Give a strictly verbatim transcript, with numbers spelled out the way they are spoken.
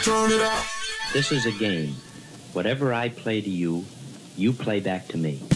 turn it up. This is a game. Whatever I play to you, you play back to me.